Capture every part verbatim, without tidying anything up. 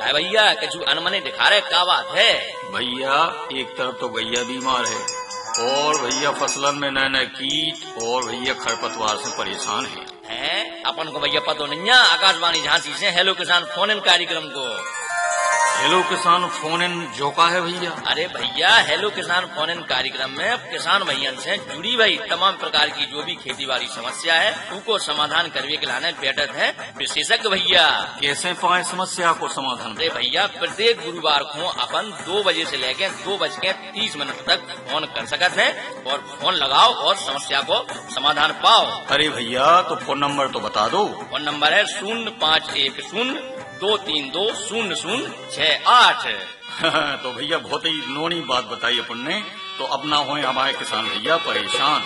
क्या भैया कछु अनमने दिखा रहे, क्या बात है? भैया एक तरफ तो गैया बीमार है और भैया फसलन में नए नए कीट और भैया खरपतवार से परेशान है। हैं? अपन को भैया पता नहीं है। आकाशवाणी झांसी से हेलो किसान फोन इन कार्यक्रम को। हेलो किसान फोन इन जो का है भैया? अरे भैया हेलो किसान फोन इन कार्यक्रम में किसान भैया से जुड़ी भाई तमाम प्रकार की जो भी खेती बाड़ी समस्या है उनको समाधान करने के लाने बैठक है विशेषज्ञ भैया। कैसे पाए समस्या को समाधान? अरे भैया प्रत्येक गुरुवार को अपन दो बजे से लेके दो बज के तीस मिनट तक फोन कर सकते हैं और फोन लगाओ और समस्या को समाधान पाओ। अरे भैया तो फोन नंबर तो बता दो। फोन नंबर है शून्य पाँच एक शून्य दो तीन दो शून्य शून्य छह आठ। तो भैया बहुत ही नोनी बात बताई अपन ने, तो अब ना होए हमारे किसान भैया परेशान।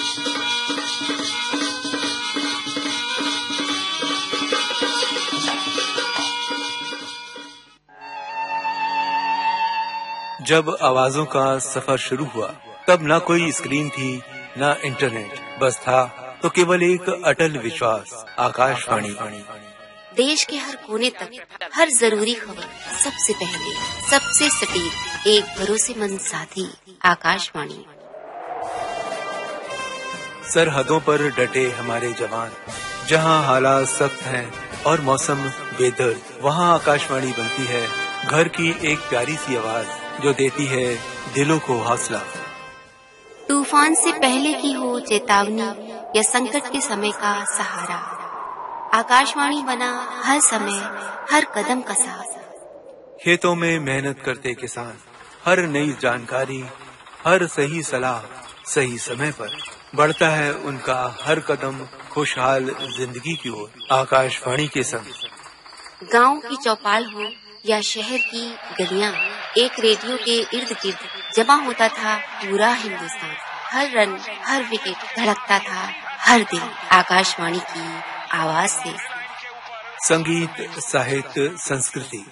जब आवाजों का सफर शुरू हुआ तब न कोई स्क्रीन थी न इंटरनेट, बस था तो केवल एक अटल विश्वास, आकाशवाणी। देश के हर कोने तक हर जरूरी खबर सबसे पहले, सबसे सटीक, एक भरोसेमंद साथी, आकाशवाणी। सरहदों पर डटे हमारे जवान, जहां हालात सख्त हैं और मौसम बेदर्द, वहां आकाशवाणी बनती है घर की एक प्यारी सी आवाज जो देती है दिलों को हौसला। तूफान से पहले की हो चेतावनी या संकट के समय का सहारा, आकाशवाणी बना हर समय हर कदम का साथ। खेतों में मेहनत करते किसान, हर नई जानकारी, हर सही सलाह सही समय पर, बढ़ता है उनका हर कदम खुशहाल जिंदगी की ओर, आकाशवाणी के संग। गांव की चौपाल हो या शहर की गलियां, एक रेडियो के इर्द गिर्द जमा होता था पूरा हिंदुस्तान। हर रन हर विकेट धड़कता था हर दिल आकाशवाणी की आवाज से। संगीत, साहित्य, संस्कृति,